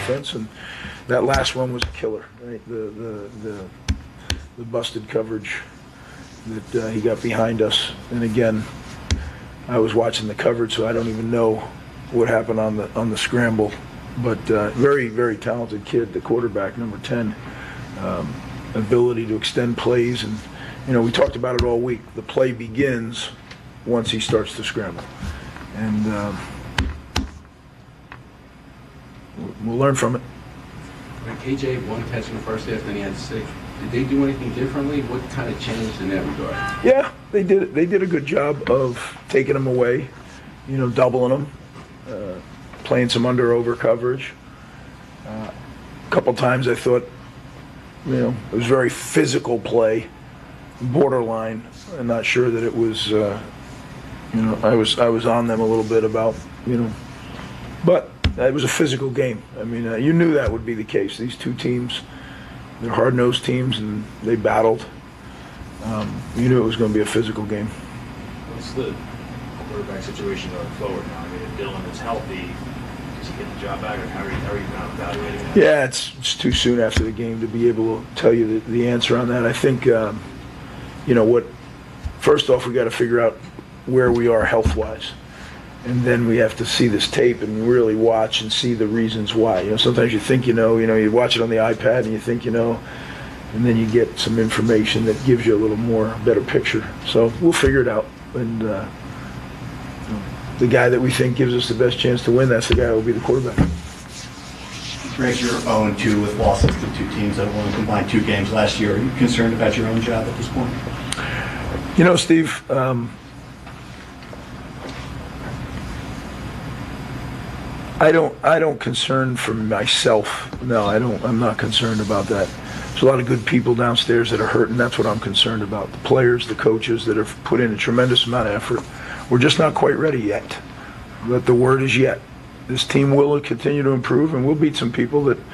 defense, and that last one was a killer, right? The busted coverage that he got behind us. And again, I was watching the coverage, so I don't even know what happened on the scramble. But very, very talented kid, the quarterback, number 10. Ability to extend plays, and we talked about it all week. The play begins once he starts to scramble, and we'll learn from it. When KJ had 1 catch in the first half, then he had 6. Did they do anything differently? What kind of changed in that regard? Yeah, they did. They did a good job of taking him away, doubling him, playing some under-over coverage. A couple times I thought, it was very physical play, borderline. I'm not sure that it was, I was on them a little bit about, but it was a physical game. I mean, you knew that would be the case. These two teams, they're hard-nosed teams, and they battled. You knew it was going to be a physical game. What's the quarterback situation going forward now? I mean, if Dylan is healthy, does he get the job back, or how are you now evaluating that? Yeah, it's too soon after the game to be able to tell you the answer on that. I think, first off, we got to figure out where we are health-wise. And then we have to see this tape and really watch and see the reasons why. Sometimes you think you watch it on the iPad and you think and then you get some information that gives you a little more better picture. So we'll figure it out. And the guy that we think gives us the best chance to win, that's the guy who will be the quarterback. Greg, you're 0-2 with losses to two teams that won combined 2 games last year. Are you concerned about your own job at this point? Steve, I don't concern for myself. No, I'm not concerned about that. There's a lot of good people downstairs that are hurting. That's what I'm concerned about. The players, the coaches that have put in a tremendous amount of effort. We're just not quite ready yet. But the word is yet. This team will continue to improve, and we'll beat some people that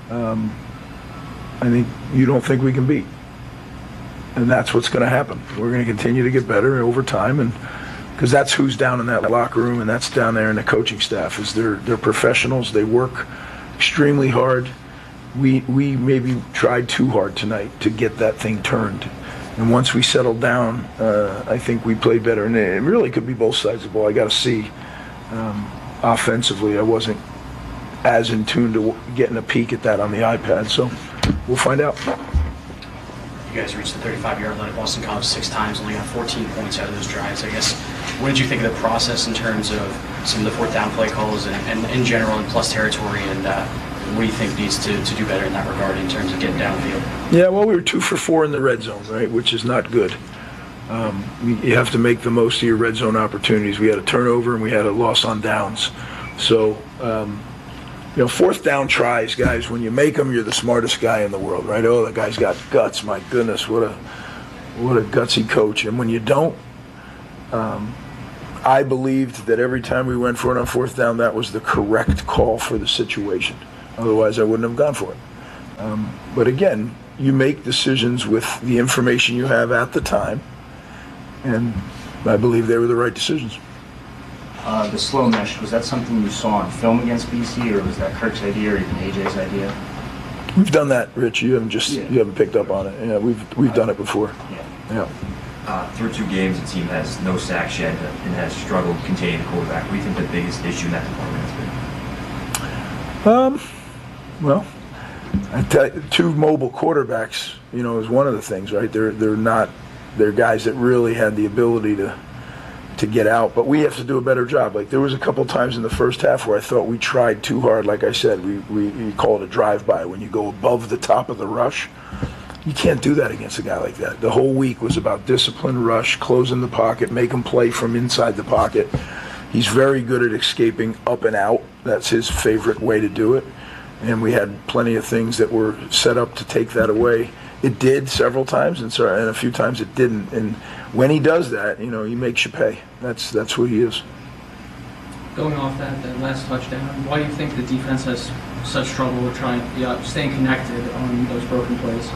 I think you don't think we can beat. And that's what's going to happen. We're going to continue to get better over time, and because that's who's down in that locker room, and that's down there in the coaching staff. Is they're professionals. They work extremely hard. We maybe tried too hard tonight to get that thing turned. And once we settled down, I think we played better. And it really could be both sides of the ball. I got to see. Offensively, I wasn't as in tune to getting a peek at that on the iPad. So we'll find out. You guys reached the 35-yard line at Boston College 6 times, only got 14 points out of those drives. I guess, what did you think of the process in terms of some of the 4th down play calls and in general in plus territory, and what do you think needs to do better in that regard in terms of getting downfield? Yeah, well, we were 2 for 4 in the red zone, right, which is not good. You have to make the most of your red zone opportunities. We had a turnover and we had a loss on downs. So, 4th down tries, guys, when you make them, you're the smartest guy in the world, right? Oh, that guy's got guts. My goodness, what a gutsy coach. And when you don't, I believed that every time we went for it on 4th down, that was the correct call for the situation. Otherwise, I wouldn't have gone for it. But again, you make decisions with the information you have at the time, and I believe they were the right decisions. The slow mesh, was that something you saw on film against BC, or was that Kirk's idea or even AJ's idea? We've done that, Rich. You haven't picked up on it. Yeah, we've done it before. Yeah. Through 2 games, the team has no sacks yet and has struggled containing the quarterback. What do you think the biggest issue in that department has been? Well, I tell you, 2 mobile quarterbacks, is one of the things, right? They're guys that really had the ability to get out, but we have to do a better job. Like, there was a couple times in the first half where I thought we tried too hard. Like I said, we call it a drive-by. When you go above the top of the rush, you can't do that against a guy like that. The whole week was about discipline, rush, closing the pocket, make him play from inside the pocket. He's very good at escaping up and out. That's his favorite way to do it. And we had plenty of things that were set up to take that away. It did several times, and a few times it didn't. And when he does that, he makes you pay. That's who he is. Going off that last touchdown, why do you think the defense has such trouble with staying connected on those broken plays?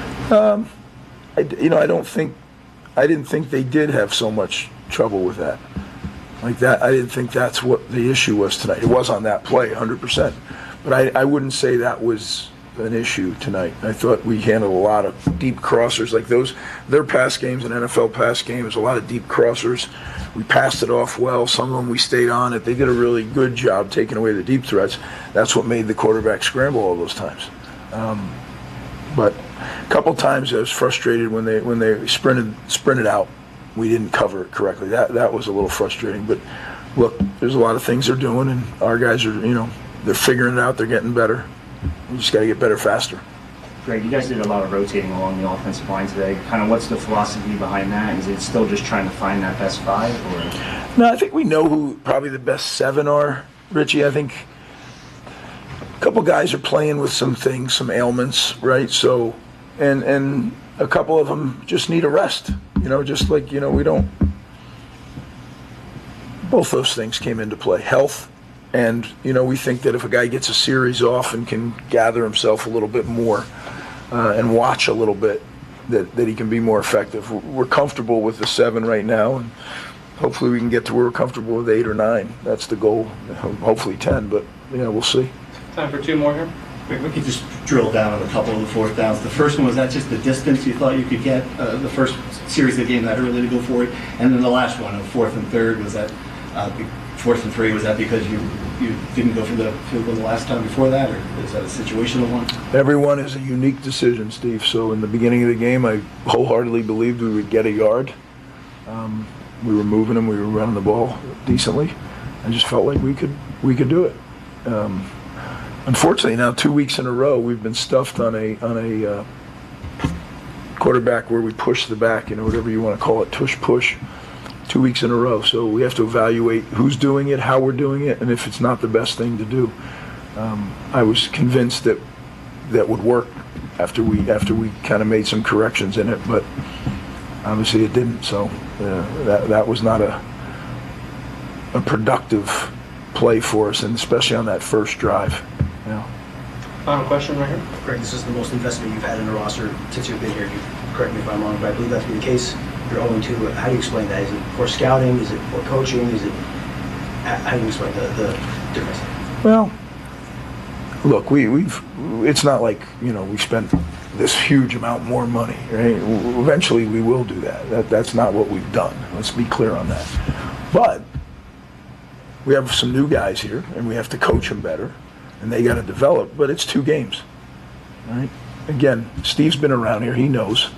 I didn't think they did have so much trouble with that. Like that, I didn't think that's what the issue was tonight. It was on that play, 100%. But I wouldn't say that was an issue tonight. I thought we handled a lot of deep crossers like those. Their pass games, an NFL pass game, is a lot of deep crossers. We passed it off well. Some of them we stayed on it. They did a really good job taking away the deep threats. That's what made the quarterback scramble all those times. But a couple times I was frustrated when they sprinted out. We didn't cover it correctly. That was a little frustrating. But look, there's a lot of things they're doing, and our guys are, they're figuring it out. They're getting better. We just got to get better faster. Greg, you guys did a lot of rotating along the offensive line today. Kind of what's the philosophy behind that? Is it still just trying to find that best 5? Or? No, I think we know who probably the best 7 are, Richie. I think a couple guys are playing with some things, some ailments, right? So, and a couple of them just need a rest. Just like, we don't. Both those things came into play. Health. And, we think that if a guy gets a series off and can gather himself a little bit more and watch a little bit, that he can be more effective. We're comfortable with the 7 right now, and hopefully we can get to where we're comfortable with 8 or 9. That's the goal. Hopefully 10, but, we'll see. Time for 2 more here. We could just drill down on a couple of the fourth downs. The first one, was that just the distance you thought you could get the first series of the game that early to go for it? And then the last one, 4th and 3rd, was that 4th and 3, was that because you didn't go for the field goal the last time before that, or is that a situational one? Every one is a unique decision, Steve. So in the beginning of the game, I wholeheartedly believed we would get a yard. We were moving them, we were running the ball decently. I just felt like we could do it. Unfortunately, now 2 weeks in a row, we've been stuffed on a quarterback where we push the back, whatever you want to call it, push. 2 weeks in a row. So we have to evaluate who's doing it, how we're doing it, and if it's not the best thing to do. I was convinced that would work after we kind of made some corrections in it, but obviously it didn't. So that was not a productive play for us, and especially on that first drive. Final question right here. Greg, this is the most investment you've had in the roster since you've been here. Correct me if I'm wrong, but I believe that to be the case. You're 0-2. How do you explain that? Is it for scouting? Is it for coaching? How do you explain the difference? Well, look, it's not like, we spent this huge amount more money, right? Eventually we will do that. That's not what we've done. Let's be clear on that. But we have some new guys here, and we have to coach them better, and they got to develop, but it's 2 games, right? Again, Steve's been around here. He knows.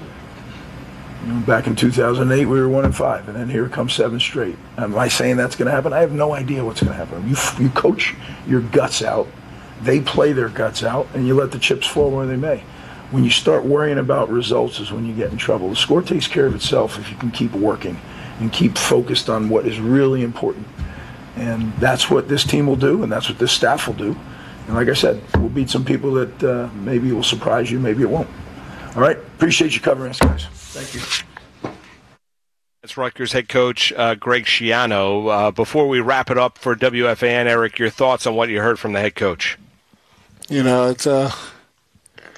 Back in 2008, we were 1-5, and then here comes 7 straight. Am I saying that's going to happen? I have no idea what's going to happen. You coach your guts out, they play their guts out, and you let the chips fall where they may. When you start worrying about results is when you get in trouble. The score takes care of itself if you can keep working and keep focused on what is really important. And that's what this team will do, and that's what this staff will do. And like I said, we'll beat some people that maybe will surprise you, maybe it won't. All right, appreciate you covering us, guys. Thank you. That's Rutgers head coach Greg Schiano. Before we wrap it up for WFAN, Eric, your thoughts on what you heard from the head coach? It's